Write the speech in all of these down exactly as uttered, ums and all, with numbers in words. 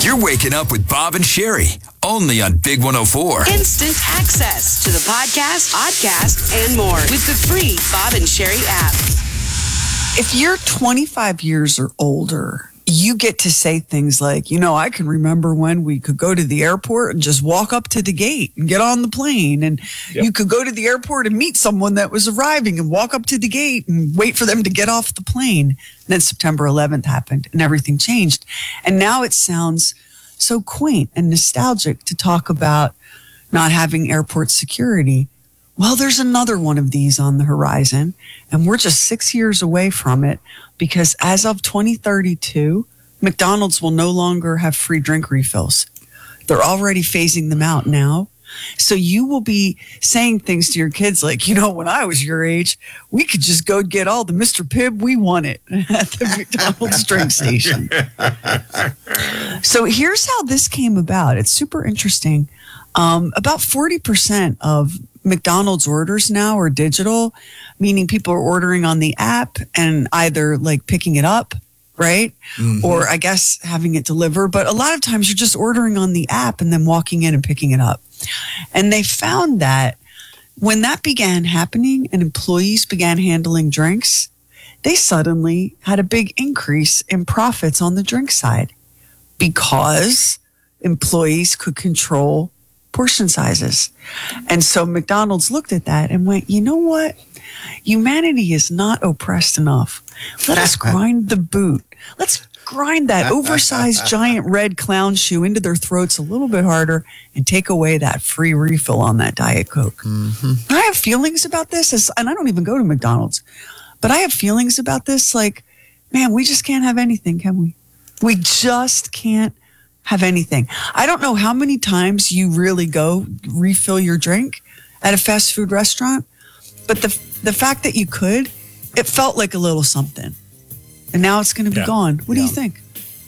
You're waking up with Bob and Sherry, only on Big one oh four. Instant access to the podcast, podcast, and more with the free Bob and Sherry app. If you're twenty-five years or older, you get to say things like, you know, I can remember when we could go to the airport and just walk up to the gate and get on the plane. And yep. you could go to the airport and meet someone that was arriving and walk up to the gate and wait for them to get off the plane. And then September eleventh happened and everything changed. And now it sounds so quaint and nostalgic to talk about not having airport security. Well, there's another one of these on the horizon, and we're just six years away from it because as of twenty thirty-two, McDonald's will no longer have free drink refills. They're already phasing them out now. So you will be saying things to your kids like, you know, when I was your age, we could just go get all the Mister Pibb we wanted at the McDonald's drink station. So here's how this came about. It's super interesting. Um, about forty percent of McDonald's orders now are digital, meaning people are ordering on the app and either like picking it up, right? Mm-hmm. Or I guess having it delivered. But a lot of times you're just ordering on the app and then walking in and picking it up. And they found that when that began happening and employees began handling drinks, they suddenly had a big increase in profits on the drink side because employees could control portion sizes. And so McDonald's looked at that and went, you know what? Humanity is not oppressed enough. Let us grind the boot. Let's grind that oversized giant red clown shoe into their throats a little bit harder and take away that free refill on that Diet Coke. Mm-hmm. I have feelings about this, as, and I don't even go to McDonald's, but I have feelings about this like, man, we just can't have anything, can we? We just can't have anything. I don't know how many times you really go refill your drink at a fast food restaurant, but the the fact that you could, it felt like a little something. And now it's going to be yeah. gone. What yeah. do you think?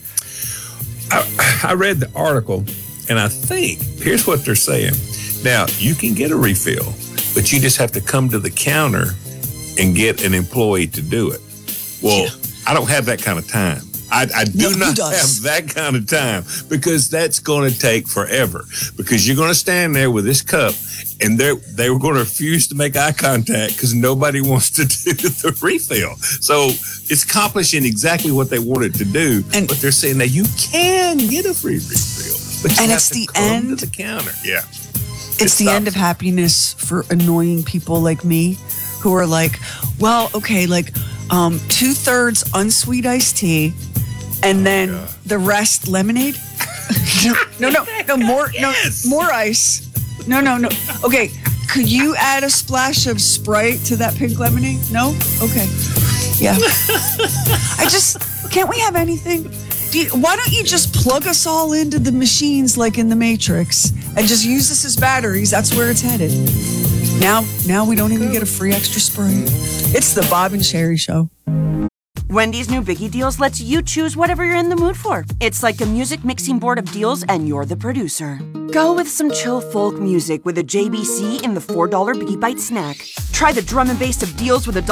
I, I read the article, and I think, here's what they're saying. Now, you can get a refill, but you just have to come to the counter and get an employee to do it. Well, yeah. I don't have that kind of time. I, I do no, not have that kind of time because that's going to take forever because you're going to stand there with this cup and they're, they were going to refuse to make eye contact because nobody wants to do the refill. So it's accomplishing exactly what they wanted to do, and, but they're saying that you can get a free refill, but you and have it's to the come end, to the counter. Yeah. It's it the end of happiness for annoying people like me who are like, well, okay, like um, two-thirds unsweet iced tea, and then oh, the rest lemonade? no, no, no, more, yes. no, more ice. No, no, no. Okay, could you add a splash of Sprite to that pink lemonade? No? Okay. Yeah. I just, can't we have anything? Do you, why don't you just plug us all into the machines like in the Matrix and just use this as batteries? That's where it's headed. Now, now we don't even get a free extra Sprite. It's the Bob and Sherry Show. Wendy's new Biggie Deals lets you choose whatever you're in the mood for. It's like a music mixing board of deals, and you're the producer. Go with some chill folk music with a J B C in the four dollar Biggie Bite snack. Try the drum and bass of deals with a